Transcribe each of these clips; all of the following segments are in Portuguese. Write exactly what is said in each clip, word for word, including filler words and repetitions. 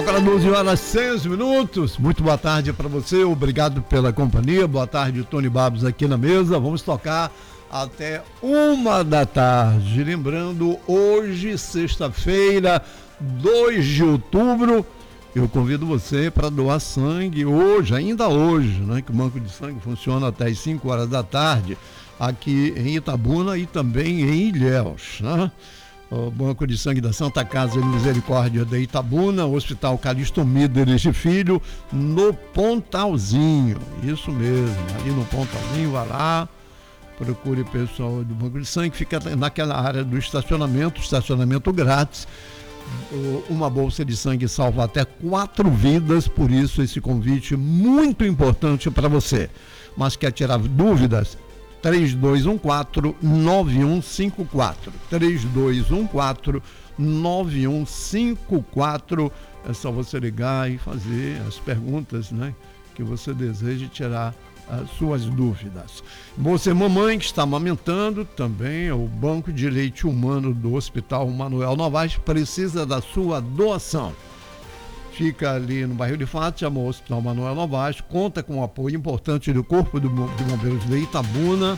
Agora doze horas e seis minutos, muito boa tarde para você, obrigado pela companhia, boa tarde Tony Babos aqui na mesa, vamos tocar até uma da tarde, lembrando, hoje, sexta-feira, dois de outubro, eu convido você para doar sangue hoje, ainda hoje, né, que o Banco de Sangue funciona até as cinco horas da tarde, aqui em Itabuna e também em Ilhéus, né? O Banco de Sangue da Santa Casa de Misericórdia de Itabuna, Hospital Calixto Míderes de Filho, no Pontalzinho, isso mesmo, ali no Pontalzinho, vai lá, procure o pessoal do Banco de Sangue, fica naquela área do estacionamento, estacionamento grátis, uma bolsa de sangue salva até quatro vidas, por isso esse convite muito importante para você, mas quer tirar dúvidas? três dois um quatro, nove um cinco quatro, três dois um quatro, nove um cinco quatro, é só você ligar e fazer as perguntas, né, que você deseja tirar as suas dúvidas. Você, mamãe que está amamentando, também o Banco de Leite Humano do Hospital Manuel Novaes precisa da sua doação. Fica ali no bairro de Fátima, o Hospital Manuel Novaes, conta com o apoio importante do Corpo de Bombeiros de Itabuna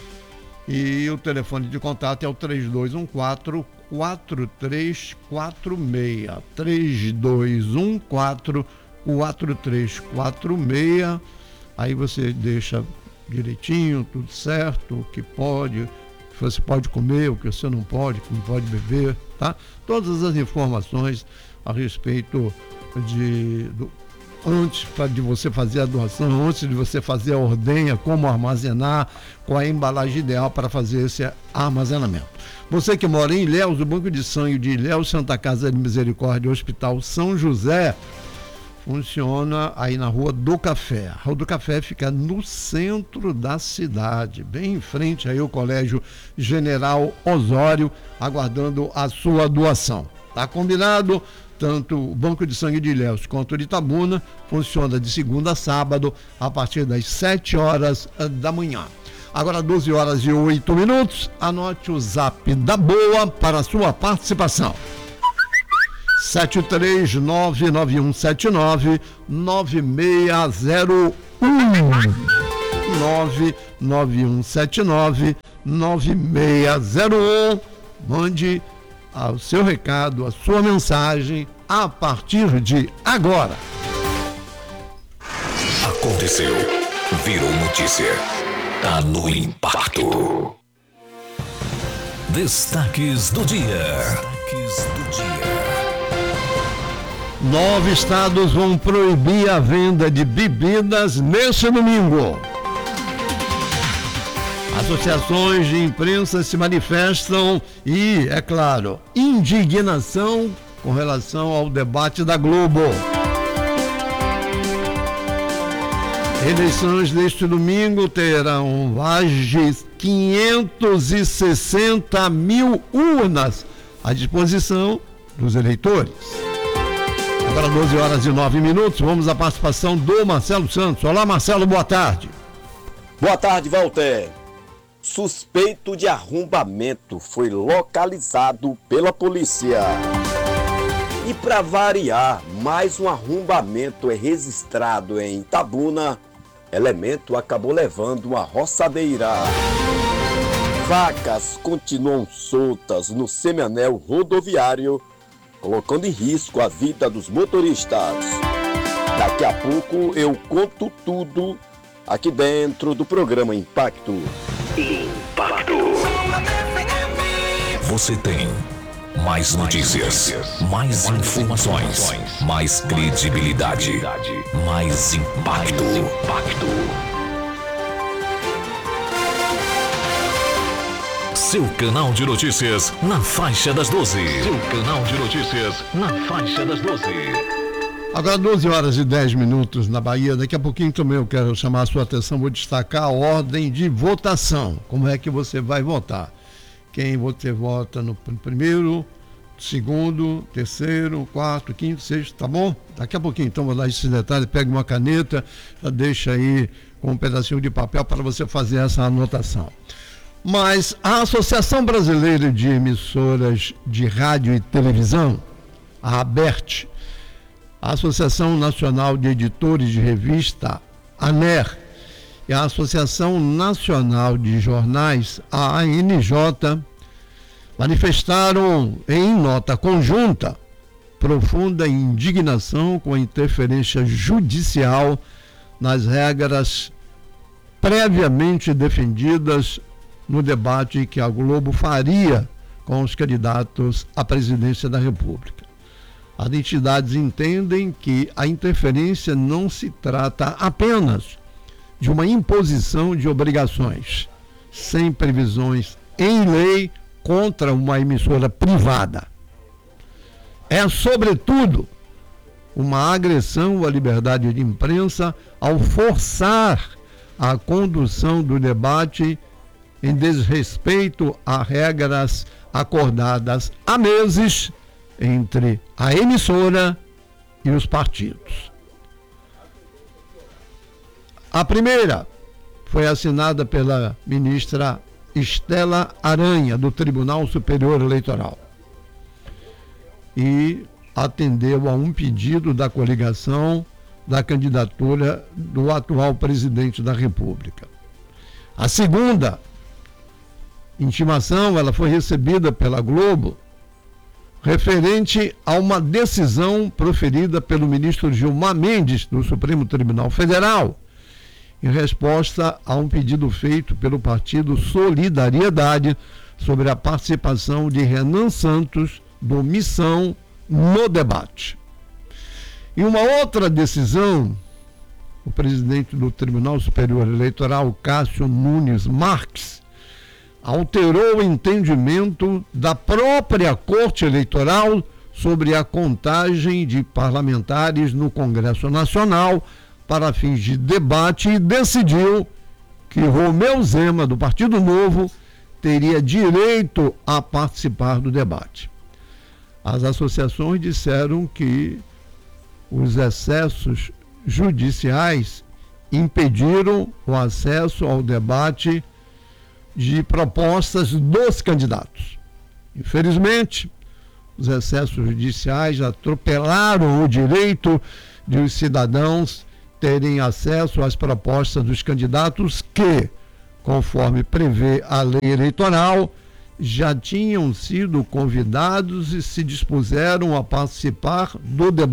e o telefone de contato é o três dois um quatro, quatro três quatro seis, três dois um quatro, quatro três quatro seis, aí você deixa direitinho, tudo certo, o que pode, o que você pode comer, o que você não pode, o que não pode beber, tá? Todas as informações a respeito de do, antes pra, de você fazer a doação, antes de você fazer a ordenha, como armazenar, qual a embalagem ideal para fazer esse armazenamento. Você que mora em Ilhéus, o Banco de Sangue de Ilhéus, Santa Casa de Misericórdia, Hospital São José, funciona aí na Rua do Café. A Rua do Café fica no centro da cidade, bem em frente aí ao Colégio General Osório, aguardando a sua doação. Tá combinado? Tanto o Banco de Sangue de Ilhéus quanto o de Itabuna funciona de segunda a sábado a partir das sete horas da manhã. Agora doze horas e oito minutos, anote o zap da Boa para a sua participação. sete três nove nove um sete nove nove seis zero um nove nove um sete nove nove seis zero um. Mande o seu recado, a sua mensagem a partir de agora. Aconteceu, virou notícia, tá no impacto. Destaques do dia. Destaques do dia. Nove estados vão proibir a venda de bebidas neste domingo. Associações de imprensa se manifestam e, é claro, indignação com relação ao debate da Globo. Eleições deste domingo terão mais de quinhentas e sessenta mil urnas à disposição dos eleitores. Agora doze horas e nove minutos, vamos à participação do Marcelo Santos. Olá, Marcelo, boa tarde. Boa tarde, Walter. Suspeito de arrombamento foi localizado pela polícia. E para variar, mais um arrombamento é registrado em Itabuna. Elemento acabou levando uma roçadeira. Facas continuam soltas no semianel rodoviário, colocando em risco a vida dos motoristas. Daqui a pouco eu conto tudo aqui dentro do programa Impacto. Impacto. Você tem mais notícias, mais informações, mais credibilidade, mais impacto. Seu canal de notícias na faixa das doze. Seu canal de notícias na faixa das doze. Agora doze horas e dez minutos na Bahia. Daqui a pouquinho também eu quero chamar a sua atenção, vou destacar a ordem de votação. Como é que você vai votar? Quem você vota no primeiro, segundo, terceiro, quarto, quinto, sexto, tá bom? Daqui a pouquinho então vou dar esse detalhe, pega uma caneta, deixa aí com um pedacinho de papel para você fazer essa anotação. Mas a Associação Brasileira de Emissoras de Rádio e Televisão, a ABERT, a Associação Nacional de Editores de Revista, ANER, e a Associação Nacional de Jornais, a A N J, manifestaram em nota conjunta profunda indignação com a interferência judicial nas regras previamente defendidas no debate que a Globo faria com os candidatos à presidência da República. As entidades entendem que a interferência não se trata apenas de uma imposição de obrigações, sem previsões em lei contra uma emissora privada. É, sobretudo, uma agressão à liberdade de imprensa ao forçar a condução do debate em desrespeito a regras acordadas há meses entre a emissora e os partidos. A primeira foi assinada pela ministra Estela Aranha, do Tribunal Superior Eleitoral, e atendeu a um pedido da coligação da candidatura do atual presidente da República. A segunda intimação, ela foi recebida pela Globo, referente a uma decisão proferida pelo ministro Gilmar Mendes, do Supremo Tribunal Federal, em resposta a um pedido feito pelo partido Solidariedade sobre a participação de Renan Santos, do Missão, no debate. Em uma outra decisão, o presidente do Tribunal Superior Eleitoral, Cássio Nunes Marques, alterou o entendimento da própria Corte Eleitoral sobre a contagem de parlamentares no Congresso Nacional para fins de debate e decidiu que Romeu Zema, do Partido Novo, teria direito a participar do debate. As associações disseram que os excessos judiciais impediram o acesso ao debate de propostas dos candidatos. Infelizmente, os excessos judiciais atropelaram o direito de os cidadãos terem acesso às propostas dos candidatos que, conforme prevê a lei eleitoral, já tinham sido convidados e se dispuseram a participar do debate